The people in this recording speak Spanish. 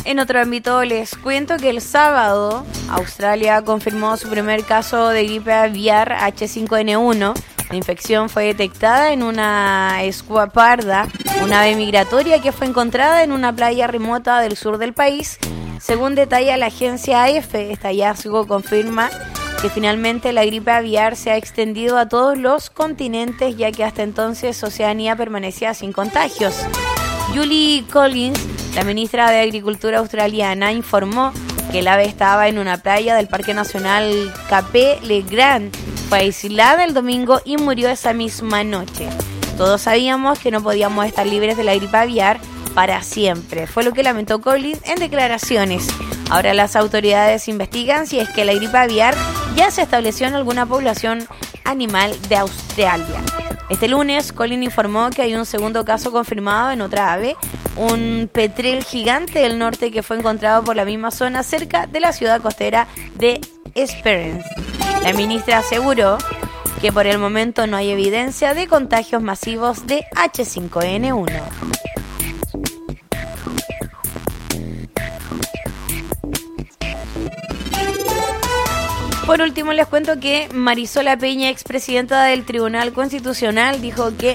En otro ámbito les cuento que el sábado Australia confirmó su primer caso de gripe aviar H5N1. La infección fue detectada en una escua parda, una ave migratoria que fue encontrada en una playa remota del sur del país. Según detalla la agencia AFP, este hallazgo confirma que finalmente la gripe aviar se ha extendido a todos los continentes, ya que hasta entonces Oceanía permanecía sin contagios. Julie Collins, la ministra de Agricultura australiana, informó que el ave estaba en una playa del Parque Nacional Cape Le Grand. Fue aislada el domingo y murió esa misma noche. Todos sabíamos que no podíamos estar libres de la gripe aviar para siempre, fue lo que lamentó Collins en declaraciones. Ahora las autoridades investigan si es que la gripe aviar ya se estableció en alguna población animal de Australia. Este lunes, Collins informó que hay un segundo caso confirmado en otra ave, un petrel gigante del norte que fue encontrado por la misma zona cerca de la ciudad costera de Esperance. La ministra aseguró que por el momento no hay evidencia de contagios masivos de H5N1. Por último, les cuento que Marisola Peña, expresidenta del Tribunal Constitucional, dijo que